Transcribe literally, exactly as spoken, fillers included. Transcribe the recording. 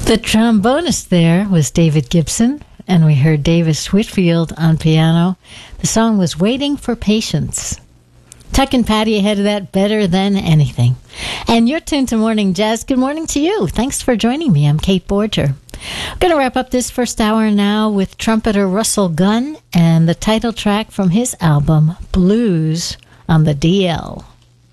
The trombonist there was David Gibson, and we heard Davis Whitfield on piano. The song was Waiting for Patience. Tuck and Patty ahead of that better than anything. And you're tuned to Morning Jazz. Good morning to you. Thanks for joining me. I'm Kate Borger. I'm going to wrap up this first hour now with trumpeter Russell Gunn and the title track from his album, Blues on the D L.